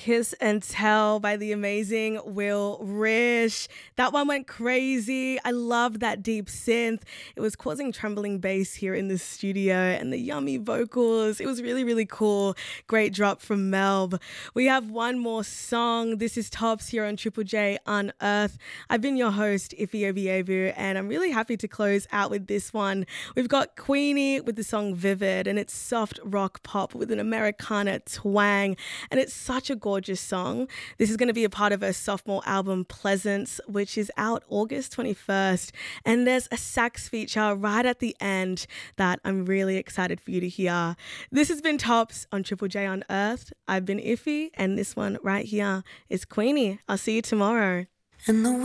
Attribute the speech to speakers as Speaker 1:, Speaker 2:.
Speaker 1: Kiss and Tell by the amazing Will Rish. That one went crazy. I love that deep synth. It was causing trembling bass here in the studio and the yummy vocals. It was really, really cool. Great drop from Melb. We have one more song. This is Tops here on Triple J Unearthed. I've been your host, Ife Obievu, and I'm really happy to close out with this one. We've got Queenie with the song Vivid, and it's soft rock pop with an Americana twang, and it's such a gorgeous song. This is going to be a part of her sophomore album Pleasance, which is out August 21st, and there's a sax feature right at the end that I'm really excited for you to hear. This has been Tops on Triple J Unearthed. I've been Iffy, and this one right here is Queenie. I'll see you tomorrow.
Speaker 2: And the